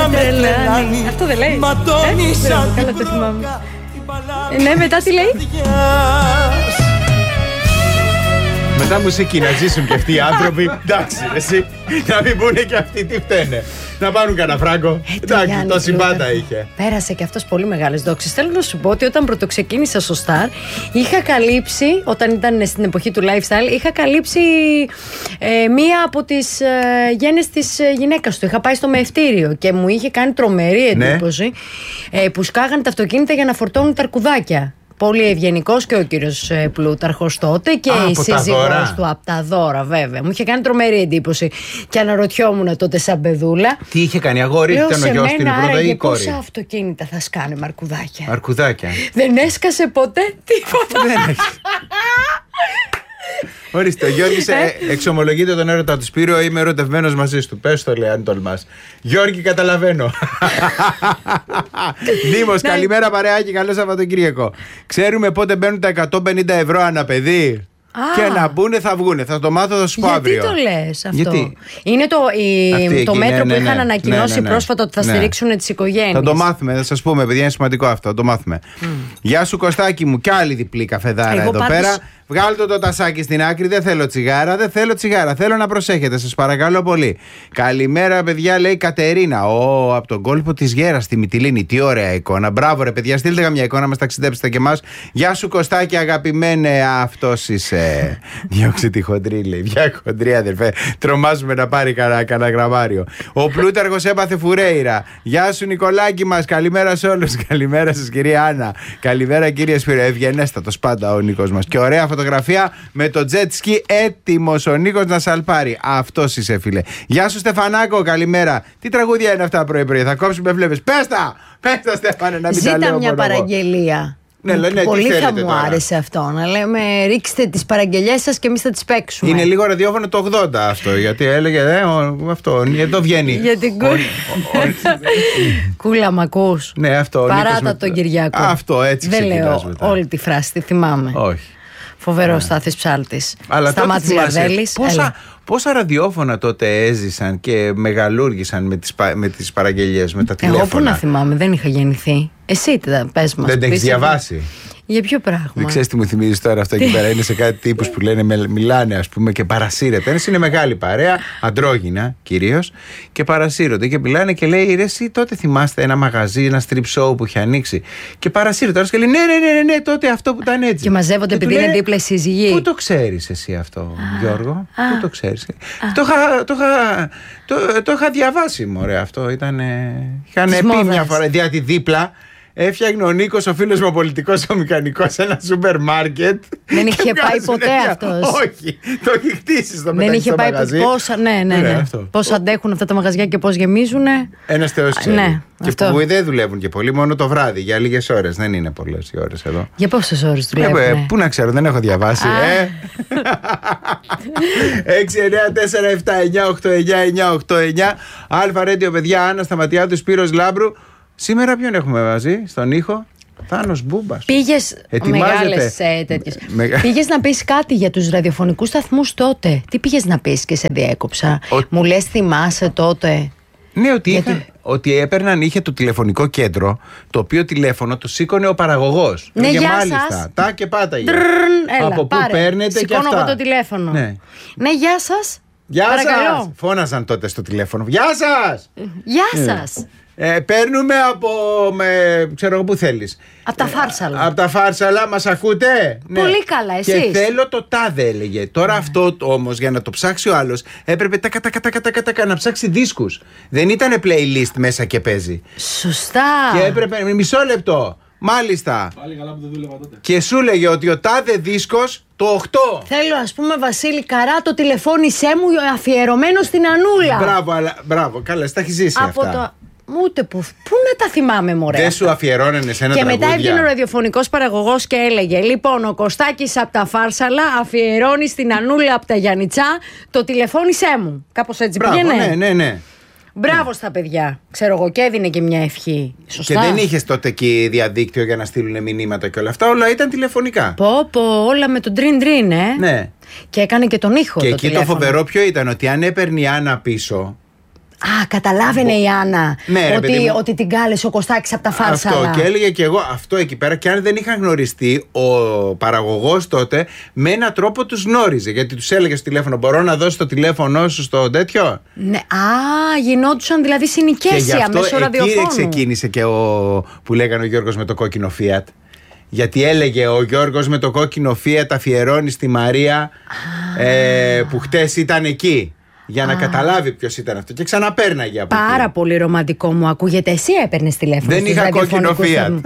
τρελάνει. Αυτό δεν λέει. Καλά το θυμάμαι. Ναι, μετά τι λέει? Μετά μουσική να ζήσουν και αυτοί οι άνθρωποι. Εντάξει, εσύ, να μην πούνε και αυτοί τι φταίνε. Να πάρουν κανένα φράγκο. Εντάξει, τόση πάντα είχε. Πέρασε και αυτός πολύ μεγάλες δόξες. Θέλω να σου πω ότι όταν πρωτοξεκίνησα στο Star, είχα καλύψει, όταν ήταν στην εποχή του lifestyle, είχα καλύψει μία από τις γένες της γυναίκας του. Είχα πάει στο μεευτήριο και μου είχε κάνει τρομερή εντύπωση που σκάγανε τα αυτοκίνητα για να φορτώνουν τα αρκουδάκια. Πολύ ευγενικός και ο κύριος Πλούταρχος τότε και η σύζυγός του από τα δώρα, βέβαια. Μου είχε κάνει τρομερή εντύπωση και αναρωτιόμουν τότε σαν παιδούλα. Τι είχε κάνει, αγόρι, ήταν ο γιος του πρώτα ή η κόρη? Πόσα αυτοκίνητα θα σκάνε με αρκουδάκια? Αρκουδάκια. Δεν έσκασε ποτέ τίποτα. Ορίστε, ο Γιώργης εξομολογείται τον έρωτα του Σπύρο. Είμαι ερωτευμένος μαζί του. Πες το, λέει, αν τολμάς. Γιώργη, καταλαβαίνω. Δήμος, καλημέρα παρεάκι, καλό Σαββατοκύριακο. Ξέρουμε πότε μπαίνουν τα 150 ευρώ ανά παιδί? Και να μπουνε θα βγουνε. Θα το μάθω, θα σου πω αύριο. Γιατί το λες αυτό? Γιατί? Είναι το μέτρο που είχαν ανακοινώσει πρόσφατα ότι θα στηρίξουν τις οικογένειες. Θα το μάθουμε, θα σας πούμε, παιδιά, είναι σημαντικό αυτό. Θα το μάθουμε. Γεια σου, Κωστάκη μου, κι άλλη διπλή καφεδάρα εδώ πέρα. Βγάλτε το τασάκι στην άκρη. Δεν θέλω τσιγάρα, δεν θέλω τσιγάρα. Θέλω να προσέχετε, σας παρακαλώ πολύ. Καλημέρα, παιδιά, λέει η Κατερίνα. Από τον κόλπο της Γέρας στη Μυτιλήνη. Τι ωραία εικόνα. Μπράβο, ρε παιδιά, στείλτε καμιά εικόνα, μας ταξιδέψετε και εμάς. Γεια σου, Κωστάκη, αγαπημένε. Αυτός είσαι. Διώξε τη χοντρή, λέει. Μια χοντρή, αδερφέ. Τρομάζουμε να πάρει κανένα γραμμάριο. Ο Πλούταρχος έπαθε φουρέιρα. Γεια σου, Νικολάκη μας. Καλημέρα σε όλους. Καλημέρα σας, κυρία Άννα. Καλημέρα, κύριε Σπύρο. Ευγενέστατος πάντα ο Νίκος μας. Και ωραία φωτογραφία με το jet ski, έτοιμος ο Νίκος να σαλπάρει. Αυτός είσαι, φίλε. Γεια σου, Στεφανάκο, καλημέρα. Τι τραγούδια είναι αυτά πρωί-πρωί? Θα κόψουμε, βλέπεις. Πες τα, Στέφανε, να μην τα λέω. Ζήτα μια παραγγελία. Ναι, πολύ θα μου τώρα άρεσε αυτό. Να λέμε ρίξτε τις παραγγελιές σας και εμείς θα τις παίξουμε. Είναι λίγο ραδιόφωνο το 80 αυτό. Γιατί έλεγε αυτό. Εδώ βγαίνει. Για την Κούλα μ' ακούς? Ναι, αυτό. Παράτα τον Κυριάκο. Αυτό, έτσι ξεκινάς. Δεν λέω όλη τη φράση, τη θυμάμαι. Όχι. Φοβερός Στάθης Ψάλτης. Αλλά Σταμάτης Γαρδέλης. Πόσα ραδιόφωνα τότε έζησαν και μεγαλούργησαν με τις παραγγελίες, με τα τηλέφωνα. Εγώ που να θυμάμαι, δεν είχα γεννηθεί. Εσύ πες μας. Δεν τα έχεις διαβάσει? Για ποιο πράγμα? Δεν ξέρεις τι μου θυμίζεις τώρα αυτό εκεί πέρα? Είναι σε κάτι τύπους που λένε, μιλάνε, ας πούμε, και παρασύρεται. Ένας είναι μεγάλη παρέα, αντρόγυνα κυρίως, και παρασύρονται και μιλάνε και λέει: ρε, εσύ τότε θυμάστε ένα μαγαζί, ένα strip show που είχε ανοίξει? Και παρασύρεται και λέει: ναι, τότε αυτό που ήταν έτσι. Και μαζεύονται επειδή είναι δίπλα οι σύζυγοι. Πού το ξέρεις εσύ αυτό, Γιώργο? Πού το ξέρεις? Το είχα διαβάσει, μωρέ, αυτό ήταν. Είχαν πει μια φορά, διότι δίπλα έφτιαχνε ο Νίκος, ο φίλος μου ο πολιτικός, ο μηχανικός, ένα σούπερ μάρκετ. Δεν είχε πάει ποτέ αυτός? Όχι, το έχει χτίσει στο μεταξύ. Δεν είχε πάει ποτέ. Ναι. Πώς αντέχουν αυτά τα μαγαζιά και πώς γεμίζουνε. Ένας Θεός ξέρει. Ναι, και που δεν δουλεύουν και πολύ, μόνο το βράδυ, για λίγες ώρες. Δεν είναι πολλές οι ώρες εδώ. Για πόσες ώρες δουλεύουν? Πού να ξέρω, δεν έχω διαβάσει. 694-7-9-8-9-9-8-9. Αλφα Ρέντιο, παιδιά, Άννα Σταματιάδου, Σπύρος Λάμπρου. Σήμερα ποιον έχουμε μαζί στον ήχο? Θάνος Μπούμπας. Πήγες μεγάλες τέτοιες. Πήγες να πεις κάτι για τους ραδιοφωνικούς σταθμούς τότε? Τι πήγες να πεις και σε διέκοψα? Μου λες θυμάσαι τότε? Ναι, ότι έπαιρναν, είχε το τηλεφωνικό κέντρο, το οποίο τηλέφωνο το σήκωνε ο παραγωγός. Ναι, και γεια μάλιστα, σας. Τα και πάταγε. Από πού παίρνετε και αυτά? Σηκώνω εγώ το τηλέφωνο. Ναι, γεια σας. Γεια Παρακαλώ. σας. Φώναζαν τότε στο τηλέφωνο. Γεια σας. Γεια σας. Παίρνουμε από. Ξέρω εγώ που θέλεις. Από τα Φάρσαλα. Από τα Φάρσαλα, μας ακούτε? Πολύ καλά, εσείς. Και θέλω το τάδε, έλεγε. Τώρα αυτό όμως, για να το ψάξει ο άλλος, έπρεπε να ψάξει δίσκους. Δεν ήταν playlist μέσα και παίζει. Σωστά. Και έπρεπε. Μισό λεπτό. Μάλιστα. Πάλι καλά που δεν δούλευα τότε. Και σου λέγε ότι ο τάδε δίσκος το 8. Θέλω, ας πούμε, Βασίλη Καρά, το τηλεφώνησέ μου αφιερωμένο στην Ανούλα. Μπράβο, καλά, τα έχει ζήσει από αυτά. Ούτε πού να τα θυμάμαι, μωρέ. Δεν σου αφιερώνανε σε ένα και τραγούδια? μετά έβγαινε ο ραδιοφωνικός παραγωγός και έλεγε: λοιπόν, ο Κωστάκης από τα Φάρσαλα αφιερώνει στην Ανούλα από τα Γιαννιτσά το τηλεφώνησέ μου. Κάπως έτσι πήγαινε. Ναι. Μπράβο στα παιδιά. Ξέρω εγώ, και έδινε και μια ευχή. Σωστά. Και δεν είχες τότε εκεί διαδίκτυο για να στείλουν μηνύματα και όλα αυτά. Όλα ήταν τηλεφωνικά. Όλα με τον τρίν, Ναι. Και έκανε και τον ήχο. Και το εκεί τηλέφωνο. το φοβερό ποιο ήταν? Ότι αν έπαιρνε η Άννα πίσω, Α, καταλάβαινε η Άννα Ναι, ότι την κάλεσε ο Κωστάκης από τα Φάρσαλα. Αυτό, και έλεγε και εγώ αυτό εκεί πέρα. Και αν δεν είχαν γνωριστεί, ο παραγωγός τότε με έναν τρόπο τους γνώριζε. Γιατί τους έλεγε στο τηλέφωνο: μπορώ να δώσω το τηλέφωνο σου στο τέτοιο. Ναι, γινόντουσαν δηλαδή συνοικέσια μέσω ραδιοφώνου. Εκεί ξεκίνησε και που λέγανε ο Γιώργος με το κόκκινο Fiat. Γιατί έλεγε ο Γιώργος με το κόκκινο Fiat αφιερώνει στη Μαρία που χτες ήταν εκεί. Για να καταλάβει ποιος ήταν αυτό. Και ξαναπέρναγε από Πάρα εκεί. πολύ ρομαντικό μου ακούγεται. Εσύ έπαιρνες τηλέφωνο. Δεν είχα κόκκινο Fiat.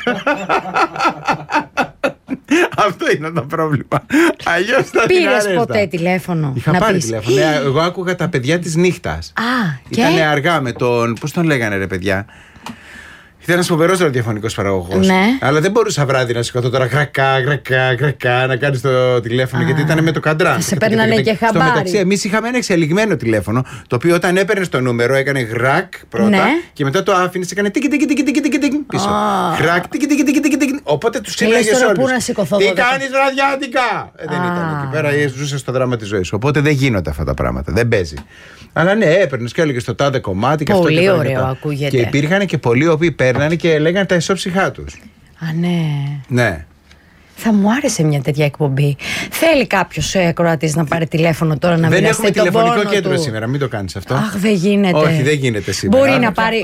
Αυτό είναι το πρόβλημα. Αλλιώς θα την άρεστα. Πήρες ποτέ τηλέφωνο? Είχα πάρει τηλέφωνο. Εγώ άκουγα τα παιδιά της νύχτας. Ήτανε αργά με τον. Πώς τον λέγανε, ρε παιδιά? Ήταν ένας φοβερός ραδιοφωνικός παραγωγός. Ναι. Αλλά δεν μπορούσα βράδυ να σηκωθώ τώρα γρακά να κάνεις το τηλέφωνο, γιατί ήταν με το καντράν. Σε παίρνανε και χαμπάρι. Στο μεταξύ, εμείς είχαμε ένα εξελιγμένο τηλέφωνο, το οποίο όταν έπαιρνες το νούμερο έκανε γρακ πρώτα, ναι, και μετά το άφηνες, έκανε τίκι πίσω. Γρακ, τίκι. Οπότε τους έλεγες όλους: τι κάνεις βραδιάτικα? Δεν ήταν εκεί πέρα, ζούσες το δράμα της ζωής σου. Οπότε δεν γίνονται αυτά τα πράγματα. Δεν παίζει. Αλλά ναι, έπαιρνες και έλεγες το τάδε κομμάτι και πολύ αυτό. Πολύ ωραίο ακούγεται. Και υπήρχαν και πολλοί οι οποίοι παίρνανε και λέγανε τα ισόψυχά τους. Α, ναι. Ναι. Θα μου άρεσε μια τέτοια εκπομπή. Θέλει κάποιος ακροατής να πάρει τηλέφωνο τώρα να μοιραστεί τον πόνο του. Δεν έχουμε τηλεφωνικό κέντρο σήμερα, μην το κάνεις αυτό. Αχ, δεν γίνεται. Όχι, δεν γίνεται σήμερα. Μπορεί να πάρει.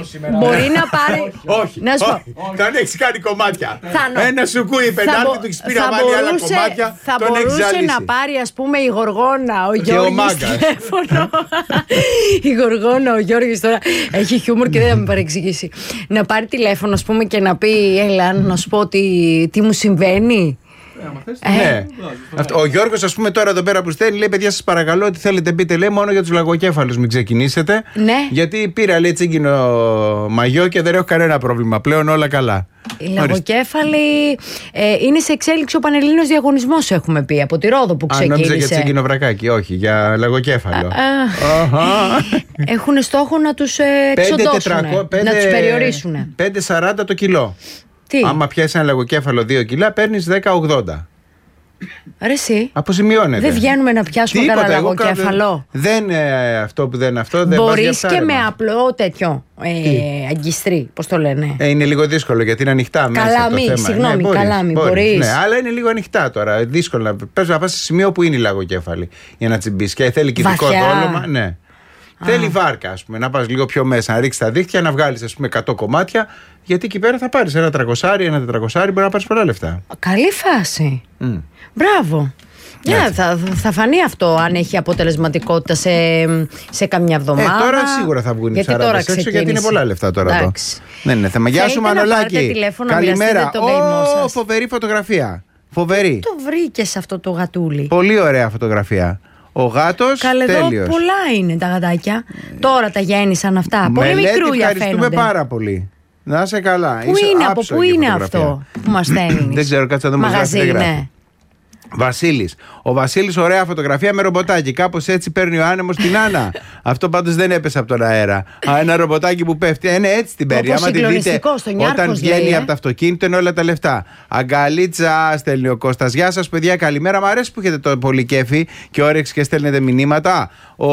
Όχι. Να σου πω. Δεν έχεις κάνει κομμάτια. Θάνο. Ένα σου κούει πεντάρτη, του έχεις πει να βάλει άλλα κομμάτια. Θα μπορούσε να πάρει, ας πούμε, η Γοργόνα, ο Γιώργης τηλέφωνο. Η Γοργόνα, ο Γιώργης τώρα έχει χιούμορ και δεν θα με παρεξηγήσει. Να πάρει τηλέφωνο, ας πούμε, και να πει: έλα, να σου πω τι μου συμβαίνει. Ναι. Ο Γιώργος, ας πούμε, τώρα εδώ πέρα που στέλνει, λέει: παιδιά, σας παρακαλώ, ό,τι θέλετε πείτε, λέει, μόνο για τους λαγοκέφαλους μην ξεκινήσετε. Ναι. Γιατί πήρα, λέει, τσίγκινο μαγιό και δεν έχω κανένα πρόβλημα. Πλέον όλα καλά. Οι λαγοκέφαλοι είναι σε εξέλιξη ο πανελλήνιος διαγωνισμός, έχουμε πει, από τη Ρόδο που ξεκίνησε. Νόμιζα για τσίγκινο βρακάκι, όχι, για λαγοκέφαλο. Έχουν στόχο να τους εξοντώσουν, να τους περιορίσουν. 5,40 το κιλό. Τι? Άμα πιάσει ένα λαγοκέφαλο 2 κιλά, παίρνεις 10,80. Ρε εσύ. Αποζημιώνεται. Δεν βγαίνουμε να πιάσουμε κανένα λαγοκέφαλο. Δεν αυτό που δεν αυτό. Μπορείς και με απλό τέτοιο αγκιστρί, πώς το λένε. Είναι λίγο δύσκολο γιατί είναι ανοιχτά μέσα. Καλάμι, συγγνώμη, καλάμι. Μπορείς. Ναι, αλλά είναι λίγο ανοιχτά τώρα. Δύσκολο. Πες να πας σε σημείο που είναι η λαγοκέφαλη για να τσιμπήσεις. Και θέλει και ειδικό δόλωμα. Ναι. Θέλει βάρκα, ας πούμε, να πας λίγο πιο μέσα, να ρίξεις τα δίχτυα, να βγάλεις, ας πούμε, 100 κομμάτια. Γιατί εκεί πέρα θα πάρεις ένα 300, ένα 400, μπορεί να πάρεις πολλά λεφτά. Καλή φάση. Μπράβο. Θα φανεί αυτό αν έχει αποτελεσματικότητα σε καμιά εβδομάδα. Τώρα σίγουρα θα βγουν οι ψαράδες έξω, γιατί είναι πολλά λεφτά τώρα εδώ. Δεν είναι θέμα. Γεια σου, Μανολάκη. Καλημέρα. Φοβερή φωτογραφία. Φοβερή. Το βρήκες αυτό το γατούλι. Πολύ ωραία φωτογραφία. Ο γάτος, τέλειος. Πολλά είναι τα γατάκια. Τώρα τα γέννησαν αυτά. Πολύ μικρούλια φαίνονται. Ευχαριστούμε πάρα πολύ. Να είσαι καλά. Από πού είναι αυτό που μας στέλνεις? Δεν ξέρω, κάτσε να δούμε. Μαγαζί είναι. Βασίλης. Ο Βασίλης, ωραία φωτογραφία με ρομποτάκι. Κάπως έτσι παίρνει ο άνεμος την Άννα. Αυτό πάντως δεν έπεσε από τον αέρα. Ένα ρομποτάκι που πέφτει. Είναι έτσι την παίρνει. Άμα τη δείτε, όταν βγαίνει από το αυτοκίνητο, είναι όλα τα λεφτά. Αγκαλίτσα, στέλνει ο Κώστας. Γεια σας, παιδιά, καλημέρα. Μ' αρέσει που έχετε το πολύ κέφι και όρεξη και στέλνετε μηνύματα.